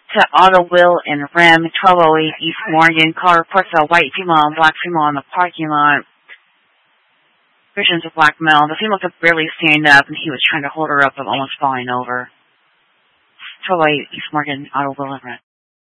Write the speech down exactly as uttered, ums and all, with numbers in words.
to Auto Will and Ram, twelve oh eight East Morgan. Car reports a white female and black female in the parking lot. Visions of black male. The female could barely stand up, and he was trying to hold her up but almost falling over. twelve oh eight East Morgan, Auto Will and Ram.